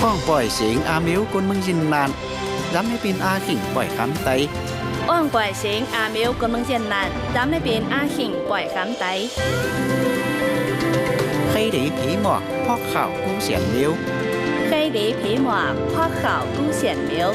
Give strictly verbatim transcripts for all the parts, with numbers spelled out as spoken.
ป้องปล่อยเสียงอามิวคนเมืองยินนานย้ำให้ปีนอาขิงปล่อยคำไตป้องปล่อยเสียงอามิวคนเมืองยินนานย้ำให้ปีนอาขิงปล่อยคำไตให้ดีผีหมอกพอกข่าวกู้เสียนมิวให้ดีผีหมอกพอกข่าวกู้เสียนมิว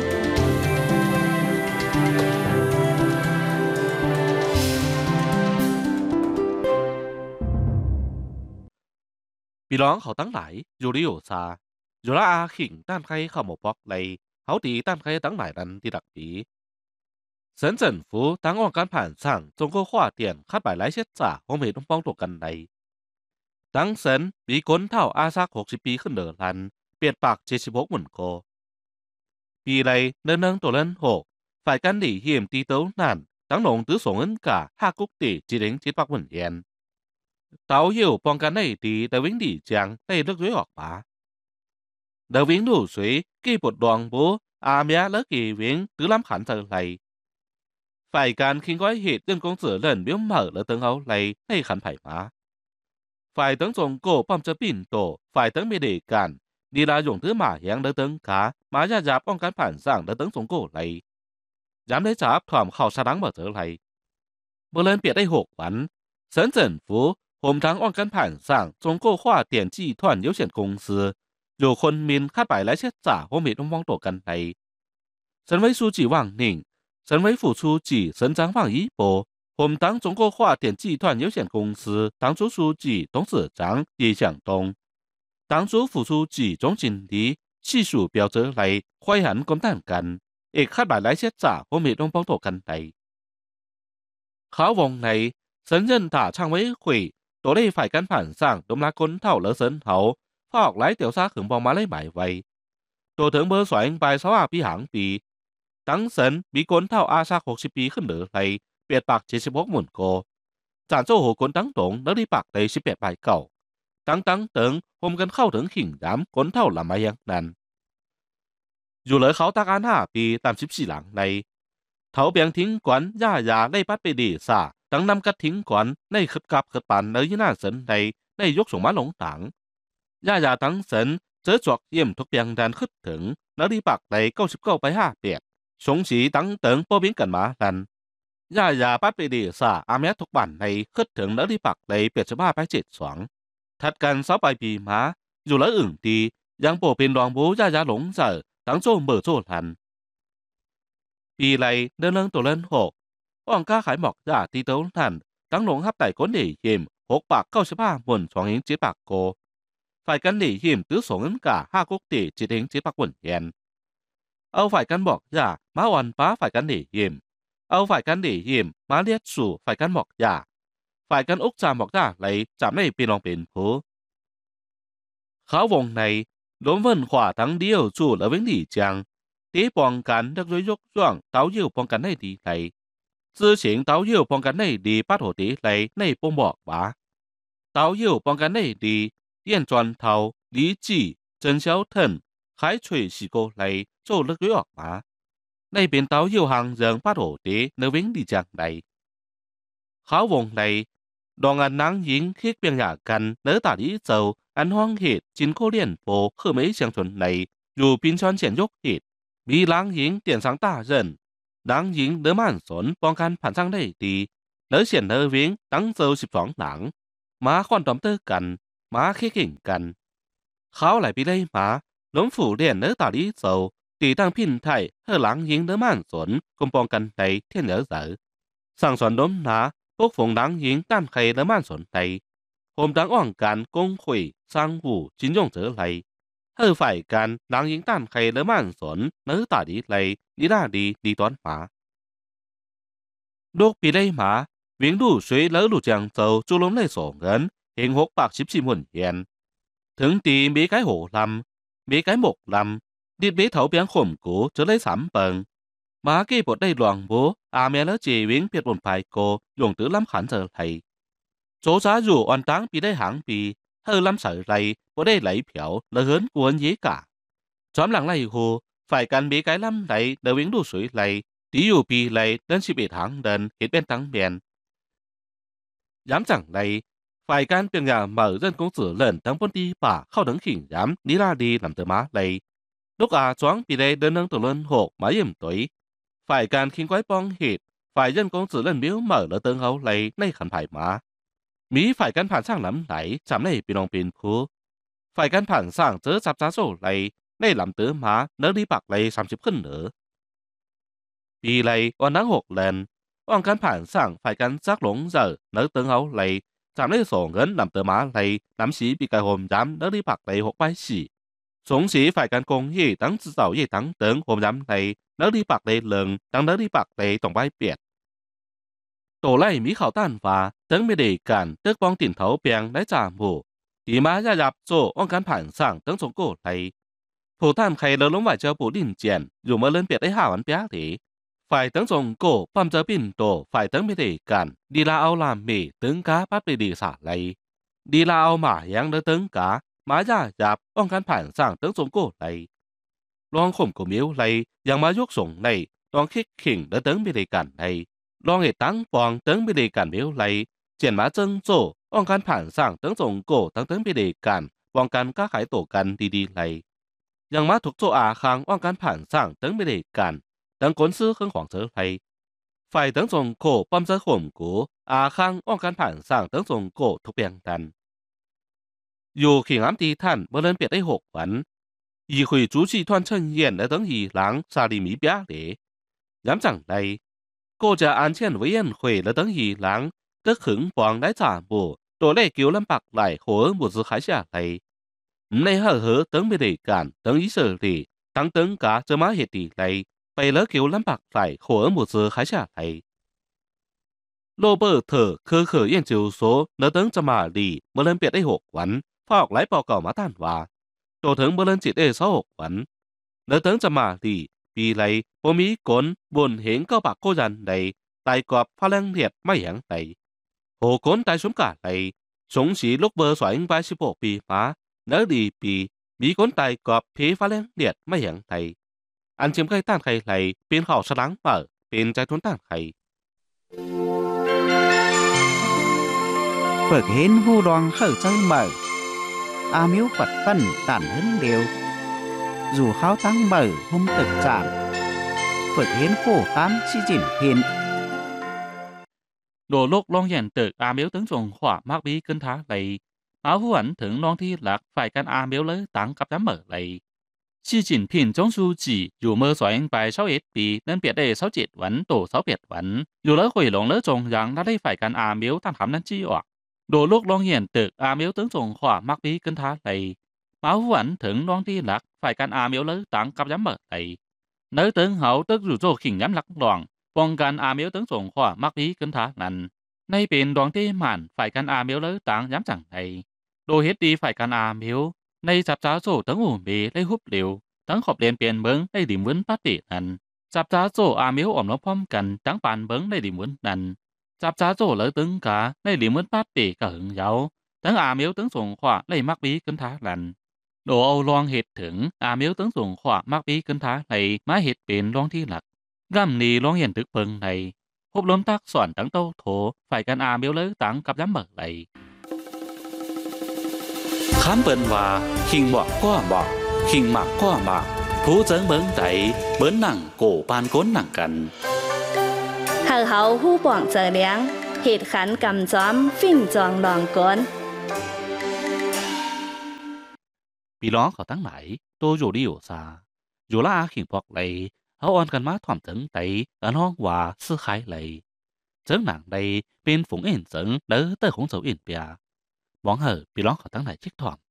พี่น้องเขาตั้งหลายอยู่ที่อยู่ซาอยู่ละอาขิงด้านใครเข้าหมกปอกเลยเขาตีด้านใครตั้งหลายนั้นที่ดักปี省政府当案间盘上中国话点卡百来些杂我们都帮助กันใน當時มีคนเท่าอาซากหกสิบปีขึ้นเดือรันเปลี่ยนปากเจ็ดสิบหกหมื่นโกปีไรเดินนั่งตัวเล่นหกฝ่ายกันหลีเหี่ยมตีเต้านั่นตั้งหลงตื้อส่งเงินกะห้ากุ๊กตีจีเด้งจีปักเหมือนเย็นเต้าหิวป้องกันได้ดีแต่วิ่งดีจังได้เลือกด้วยออกมาเดวิ่งดูสวยกี่ปวดดวงบูอาเมียเลิกกี่วิ่งตื้อล้ำขันเจอไรฝ่ายการคิงก้อยเหตุเรื่องกองเสือเล่นเบี้ยวเหม่อแล้วตึงเอาไรให้ขันไผ่มาฝ่ายตั้งจงโก้ป้อมจะปิ่นโตฝ่ายตั้งไม่ได้กันดีลาหยงถือหมาแหงเดินตึงขาหมาญาญาป้องกันผ่านสร้างเดินตึงจงโก้ไรย้ำได้จับถ่อมเข่าชะดังมาเจอไรเมื่อเล่นเปียดได้หกวัน省政府ผมทั้งอ่อนกันผ่านสร้างจงโก้ว่าเตียนจี团有限公司อยู่คนมินคาดไปและเช็ดจ่าผมมีต้องมองตัวกันใน省委书记王宁省委副书记省长王一博我们当中国华电集团有限公司当主书记董事长叶向东当主副书记总经理细数标者来开函公单กันเอกคาดหมายหลายเช็ดจ่าผมมีต้องป้องตัวกันในเขาวงใน省人大常委会ตัวเลขฝ่ายการผ่านสร้างดมลาคนเท่าเหลือเสินเขาพอกหลายเตียวซาขึงบองมาเลยหมายไว้ตัวถึงเบอร์สวยไปสว่าปีหางปีตั้งเสินมีคนเท่าอาซาหกสิบปีขึ้นเหลือไรเปลี่ยนปากเจ็ดสิบหกหมื่นโกจานโจ้โหคนตั้งตรงแล้วได้ปากเลยสิบแปดใบเก่าตั้งตั้งเติงผมกันเข้าถึงขิงดำคนเท่าละมายังนั้นอยู่เหลือเขาตาการห้าปีตามสิบสี่หลังในเถาเบียงทิ้งกวนย่ายาได้ปัดไปดีซาตั้งนำกัดทิ้งกวนในขึ้นกับขึ้นปันในยี่น่าเสินในในยกส่งมาหลงตังย่ายาตั้งเสินเจอจวกเยี่ยมทุกเบียงดันขึ้นถึงแล้วได้ปากในเก้าสิบเก้าไปห้าเปียดสงสีตั้งเติงป้อบิงกันมาดันย่ายาปัดไปดีซาอาเมียทุกบันในขึ้นถึงแล้วได้ปากในเปียดจะบ้าไปเจ็ดสองถัดกันสาวปลายปีมาอยู่แล้วอื่นตียังโปเป็นรองบูย่ายาหลงเจอตั้งโจ้เบอร์โจ้ทันปีไรเดินเรื่องตัวเล่นหกอ่องก้าขายหมอกยาตีเต้าทันตั้งหลงฮับไต่ก้นเดี่ยเยี่ยมหกปากเก้าสิบห้าบนสองเองเจ็ดปากโกฝ่ายกันเดี่ยเยี่ยมตื้อสองเงินกาห้ากุ๊กตีเจ็ดเองเจ็ดปากบนเย็นเอาฝ่ายกันบอกยามาวันป้าฝ่ายกันเดี่ยเยี่ยมเอาฝ่ายกันเดี่ยเยี่ยมมาเลียดสู่ฝ่ายกันบอกยาฝ่ายกันอุกจามบอกยาไหลจามในปีนองเป็นผู้เขาวงในล้มเวินขวาทั้งเดียวจู่แล้วเว้งหลีจังตีป้องกันดักด้วยยกย่องเต้าเยี่ยวป้องกันได้ดีไหล之前เต้าเยี่ยวป้องกันได้ดีปัดหัวตีไหลในป้องบอกว่าเต้าเยี่ยวป้องกันได้ดีเยี่ยนจวนเท้า李记郑小腾海翠是個嚟做力ด้วยออกมาในเป็นเต้าเยี่ยวหางเริงปัดหัวตีในเว้งดีจังไหลเขาวงในดองอันนางหญิงคิดเปียงอยากกันเนื้อตาดีเจ้าอันห้องเหตุจินโคเลียนโปคือไม่เชียงชนในอยู่ปินชอนเฉียนยกเหตุมีหลังหญิงเตียนสังตาเรินหลังหญิงเนื้อมันสนป้องกันผ่านสร้างได้ดีเนื้อเฉียนเนื้อวิ่งตั้งเจ้าสิบสองหลังมาควันตอมเตอร์กันมาเข่งกันเขาไหลไปเลยมาล้มฝูเลียนเนื้อตาดีเจ้าตีตั้งพินไทยเฮหลังหญิงเนื้อมันสนกลมป้องกันในเทียนเหนือเสือสั่งสอนล้มหนาพวกฝงหลังหญิงด้านใครเนื้อมันสนในผมตั้งอ่องการกงคุยสร้างหูจินยงเจอไหลเฮฝ่ายกันหลังหญิงด้านใครเนื้อมันสนเนื้อตาดีไหลดีด้าดีดีตอนหมาลูกปีได้หมาเวียงดูสวยแล้วหลุดจังเจ้าจูล้มได้สองเงินเฮงหกปากสิบสี่หมื่นเยนถึงตีมีcái hổ lầmมีcái một lầm đi bế thấu biếng khổm cũ trở lấy sắm bần má kia bột đây loạn bố à mẹ lỡ chỉ viếng biệt bồn phải cô dùng tứ lắm khẩn giờ thầy số giá dù oan táng bị đây hãng bị hơi lắm sợ này bố đây lấy phiếu là hớn cuốn dễ cả chóm lặng này hồ phải cần bị cái lắm này đỡ viếng đủ suối này tí dù bị này đến chỉ bị thắng đần hết bên thắng bèn dám chẳng này phải can เปียงอย่าเหมือเรื่อง公子人当本地把靠能请 dám đi ra đi làm tờ má này lúc à choáng bị đây đơn nâng tổ lên hộp má yểm tuổi phải can khiến quái bong hịt phải dân công tử lần miếu mở lỡ tương hấu lấy nay khẩn phải má mỹ phải can phản sang lắm lấy chạm này bị lòng biến phú phải can phản sang chớ chạp giá sổ lấy nay làm tứ má nỡ đi bạc lấy sám chụp khẩn nữa vì lấy oan đáng hộp lên oan can phản sang phải can giác lống giờ nỡ tương hấu lấy chạm này sổ ngấn làm tứ má lấy nắm xí bị cái hồn dám nỡ đi bạc lấy hộp bài xỉ sống xí phải can công hi tăng tự tạo ye tăng tướng hồn dám lấy nỡ đi bạc lấy lường tăng nỡ đi bạc lấy tổng bài biệt tổ lại mỹ khảo tan và tướng mới để cản tức bong tiền thấu biang lấy trả mù đi má ra dạp chỗ oan can phản sang tướng sống cổ lấy phổ tan khay lỡ lống vải cho bổ đình triển dù mơ lên biệt ấy hảo ăn bé thì phải tướng sống cổ băm giờ pin tổ phải tướng mới để cản đi la ao làm mì tướng cá bắt bị đi xả lấy đi la ao mà yang đỡ tướng cá má ra dạp oan can phản sang tướng sống cổ lấy loang khổng của miếu lấy yang má yuốc sống này loang khích khỉnh đỡ tướng mới để cản này loang hệ tăng bong tướng mới để cản miếu lấy triển má chân chỗ oan can phản sang tướng sống cổ tăng tướng mới để cản bong can các khải tổ can đi đi lấy yang má thuộc chỗ à khang oan can phản sang tướng mới để cản等官司很黄者係，快等從cổ băm giờ khổng của à khang oan can phản sang等從cổ thuộc biang tan. Dù khi ám đi than mới lên biệt ấy hộp vấn, ý hội chủ trì toàn chân yên ở等ý lãng xa đi mỹ bia để. Dám chẳng đây, cô gia an chen với yên hội là等ý lãng, tức hứng bóng đáy trả bù, tổ lệ cứu lâm bạc lại khổ một sự khái xa này. Này hở hở等mới để cản,等ý sở lý, tăng等cả cho má hiệt tỷ này. Bày lỡ kiểu lắm bạc lại khổ ở một giờ khái trả lại. Lô bơ thở khơ khở yên chiều số nỡ tấn cho mà lì mới lên biệt ấy hộp quán, phá học lấy bò cầu má tàn hòa. Tổ thứng mới lên chỉ để sáu hộp quán. Nỡ tấn cho mà lì, vì lấy bố mỹ cốn buồn hến cao bạc cô dàn này, tài cọp pha lăng liệt mai hãng này. Hồ cốn tài xuống cả này, sống xí lúc bơ xoay anh vai sư bộ bì phá, nỡ đi bì, mỹ cốn tài cọp phí pha lăng liệt mai hãng này. Anh chiếm cây tàn khay này, bên khảo sát lắng mở, bên trái thốn tàn khay. Phật hến vu đoàn khởi chơi mở, a miếu Phật phân tản hấn đều. Dù kháo tăng mở hung thực tràn, Phật hến khổ khám chi chỉnh hiện. Đồ lúc long dàn tự a miếu tướng trùng hỏa mắc bí cân thá lầy. Áo hú ảnh thưởng long thi lạc phải căn a miếu lấy tăng cặp giám mở lầy. Xi Chính Phiên Tổng書記如冇選拜首一比能別地首節穩到首別穩，如果回龍了中央那裡phải cần à miếu tam hàm năng chi hoặc，đồ lúc long hiện tự à miếu tướng trùng hỏa mắc bí cân thá lầy, máu vụ ảnh thưởng long đi lạc phải cần à miếu lỡ tăng cặp giám mở lầy, nếu tướng hậu tức rủ rô khỉnh giám lạc đoàn, phong cần à miếu tướng trùng hỏa mắc bí cân thá nằn, nay bên đoàn tê màn phải cần à miếu lỡ tăng giám chẳng lầy, đồ hết đi phải cần à miếu. Nay chạp giá sổ tấn ủ bì lấy húp liều, tấn khọp đèn biển bướng lấy điểm vấn phát tỷ nằn. Chạp giá sổ à miếu ổm nó phong cần tấn bàn bướng lấy điểm vấn nằn. Chạp giá sổ lỡ tấn cả lấy điểm vấn phát tỷ cả hứng giáo. Tấn à miếu tấn dùng khỏa lấy mắc bí cân thá nằn. Đồ Âu loang hiệt thưởng à miếu tấn dùng khỏa mắc bí cân thá này má hiệt biển loang thi lạc. Găm nì loang hiền thực bừng này. Húp lớn tác soạn tấn tâu thổ phải cần à miếu lỡ tấn cặp giám mở này. Khám bệnh và hình mọc qua mọc, hình mạc qua mạc, phú dẫn bấn đẩy, bấn nặng cổ ban cốn nặng cằn. Hờ hậu hú bỏng giờ liáng, hịt khắn cầm gióm, phim giòn lòng cốn. Vì đóเขาตั้งไหนตัวอยู่ดีอยู่ซาอยู่ละอาขิงพอกเลยเขาอ่อนกันมาถ่อมถึงไตอันห้องว่าซื้อขายเลยเจิงหนังใดเป็นฝูงเอ็นเจิงเด้อเตอของเจ้าเอ็นเปียมองเหอะปีร้องเขาตั้งไหนชิกถ่อม